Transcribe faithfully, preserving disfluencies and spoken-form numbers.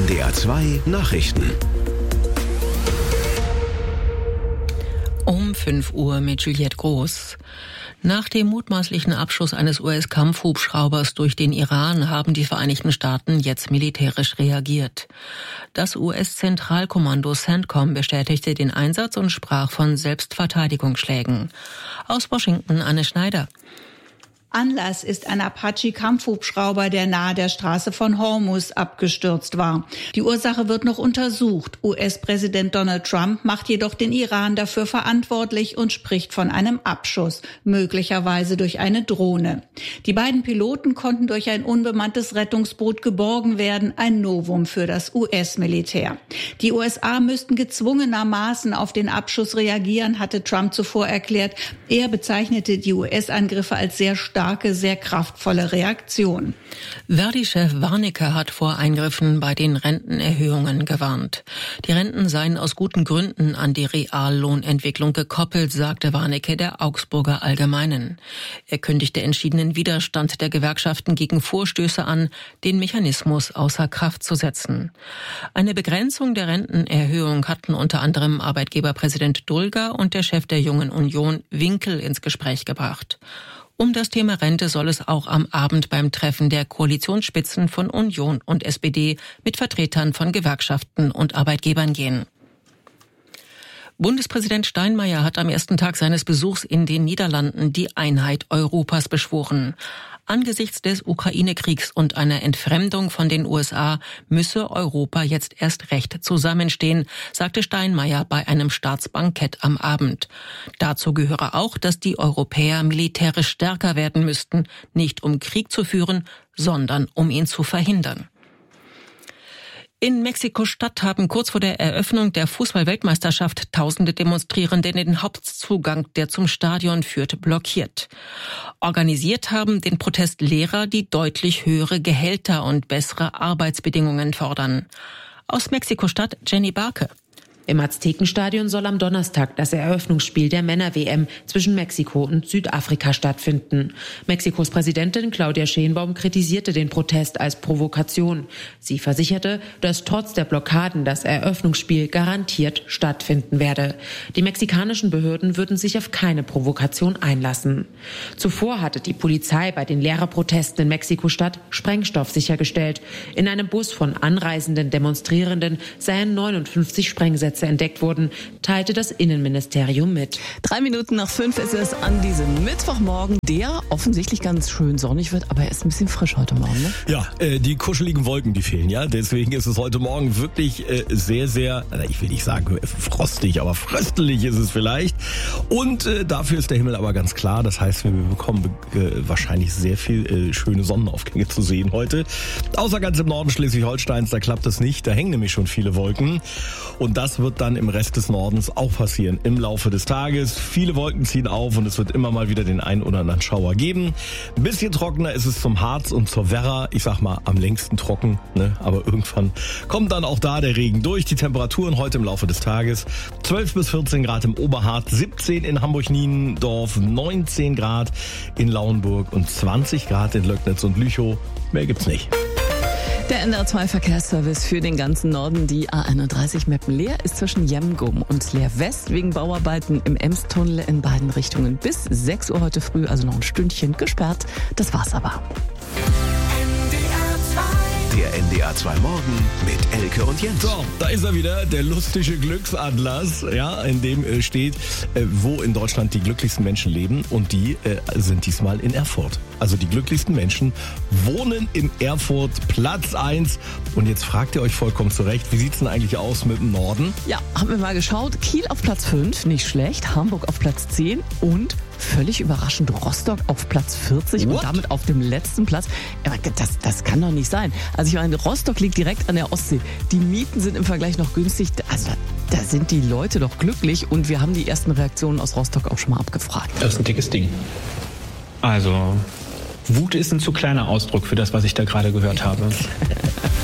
D R zwei Nachrichten. Um fünf Uhr mit Juliette Groß. Nach dem mutmaßlichen Abschuss eines U S-Kampfhubschraubers durch den Iran haben die Vereinigten Staaten jetzt militärisch reagiert. Das U S-Zentralkommando CENTCOM bestätigte den Einsatz und sprach von Selbstverteidigungsschlägen. Aus Washington Anne Schneider. Anlass ist ein Apache-Kampfhubschrauber, der nahe der Straße von Hormuz abgestürzt war. Die Ursache wird noch untersucht. U S-Präsident Donald Trump macht jedoch den Iran dafür verantwortlich und spricht von einem Abschuss, möglicherweise durch eine Drohne. Die beiden Piloten konnten durch ein unbemanntes Rettungsboot geborgen werden, ein Novum für das U S-Militär. Die U S A müssten gezwungenermaßen auf den Abschuss reagieren, hatte Trump zuvor erklärt. Er bezeichnete die U S-Angriffe als sehr stark. Starke, sehr kraftvolle Reaktion. Verdi-Chef Warnecke hat vor Eingriffen bei den Rentenerhöhungen gewarnt. Die Renten seien aus guten Gründen an die Reallohnentwicklung gekoppelt, sagte Warnecke der Augsburger Allgemeinen. Er kündigte entschiedenen Widerstand der Gewerkschaften gegen Vorstöße an, den Mechanismus außer Kraft zu setzen. Eine Begrenzung der Rentenerhöhung hatten unter anderem Arbeitgeberpräsident Dulger und der Chef der Jungen Union Winkel ins Gespräch gebracht. Um das Thema Rente soll es auch am Abend beim Treffen der Koalitionsspitzen von Union und S P D mit Vertretern von Gewerkschaften und Arbeitgebern gehen. Bundespräsident Steinmeier hat am ersten Tag seines Besuchs in den Niederlanden die Einheit Europas beschworen. Angesichts des Ukraine-Kriegs und einer Entfremdung von den U S A müsse Europa jetzt erst recht zusammenstehen, sagte Steinmeier bei einem Staatsbankett am Abend. Dazu gehöre auch, dass die Europäer militärisch stärker werden müssten, nicht um Krieg zu führen, sondern um ihn zu verhindern. In Mexiko-Stadt haben kurz vor der Eröffnung der Fußball-Weltmeisterschaft tausende Demonstrierende den Hauptzugang, der zum Stadion führt, blockiert. Organisiert haben den Protest Lehrer, die deutlich höhere Gehälter und bessere Arbeitsbedingungen fordern. Aus Mexiko-Stadt Jenny Barke. Im Aztekenstadion soll am Donnerstag das Eröffnungsspiel der Männer-W M zwischen Mexiko und Südafrika stattfinden. Mexikos Präsidentin Claudia Sheinbaum kritisierte den Protest als Provokation. Sie versicherte, dass trotz der Blockaden das Eröffnungsspiel garantiert stattfinden werde. Die mexikanischen Behörden würden sich auf keine Provokation einlassen. Zuvor hatte die Polizei bei den Lehrerprotesten in Mexiko-Stadt Sprengstoff sichergestellt. In einem Bus von anreisenden Demonstrierenden seien neunundfünfzig Sprengsätze entdeckt wurden, teilte das Innenministerium mit. Drei Minuten nach fünf ist es an diesem Mittwochmorgen, der offensichtlich ganz schön sonnig wird, aber er ist ein bisschen frisch heute Morgen, ne? Ja, äh, die kuscheligen Wolken, die fehlen, ja. Deswegen ist es heute Morgen wirklich äh, sehr, sehr, ich will nicht sagen frostig, aber fröstelig ist es vielleicht. Und äh, dafür ist der Himmel aber ganz klar. Das heißt, wir bekommen äh, wahrscheinlich sehr viel äh, schöne Sonnenaufgänge zu sehen heute. Außer ganz im Norden Schleswig-Holsteins, da klappt es nicht. Da hängen nämlich schon viele Wolken. Und das wird dann im Rest des Nordens auch passieren im Laufe des Tages. Viele Wolken ziehen auf und es wird immer mal wieder den einen oder anderen Schauer geben. Ein bisschen trockener ist es zum Harz und zur Werra. Ich sag mal, am längsten trocken, ne? Aber irgendwann kommt dann auch da der Regen durch. Die Temperaturen heute im Laufe des Tages: zwölf bis vierzehn Grad im Oberharz, siebzehn in Hamburg-Niendorf, neunzehn Grad in Lauenburg und zwanzig Grad in Löcknitz und Lüchow. Mehr gibt's nicht. Der N D R zwei Verkehrsservice für den ganzen Norden. Die A einunddreißig Meppen-Leer ist zwischen Jemgum und Leer West wegen Bauarbeiten im Emstunnel in beiden Richtungen bis sechs Uhr heute früh, also noch ein Stündchen gesperrt. Das war's aber. Der N D R zwei Morgen mit Elke und Jens. So, da ist er wieder, der lustige Glücksanlass, ja, in dem äh, steht, äh, wo in Deutschland die glücklichsten Menschen leben, und die äh, sind diesmal in Erfurt. Also die glücklichsten Menschen wohnen in Erfurt, Platz eins. Und jetzt fragt ihr euch vollkommen zurecht, wie sieht's denn eigentlich aus mit dem Norden? Ja, haben wir mal geschaut. Kiel auf Platz fünf, nicht schlecht. Hamburg auf Platz zehn und völlig überraschend Rostock auf Platz vierzig. What? Und damit auf dem letzten Platz. Aber das, das kann doch nicht sein. Also ich meine, Rostock liegt direkt an der Ostsee. Die Mieten sind im Vergleich noch günstig. Also da sind die Leute doch glücklich, und wir haben die ersten Reaktionen aus Rostock auch schon mal abgefragt. Das ist ein dickes Ding. Also Wut ist ein zu kleiner Ausdruck für das, was ich da gerade gehört habe.